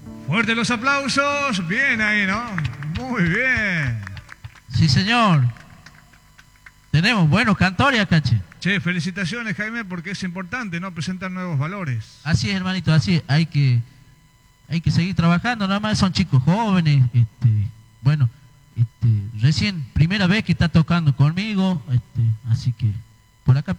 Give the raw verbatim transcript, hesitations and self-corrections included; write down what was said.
Fuerte los aplausos. Bien ahí, ¿no? Muy bien. Sí, señor. Tenemos buenos cantores acá, che. Che, felicitaciones, Jaime, porque es importante, ¿no? Presentar nuevos valores. Así es, hermanito, así es. Hay que, hay que seguir trabajando, nada más son chicos jóvenes, este, bueno, este, recién primera vez que está tocando conmigo, este, así que por acá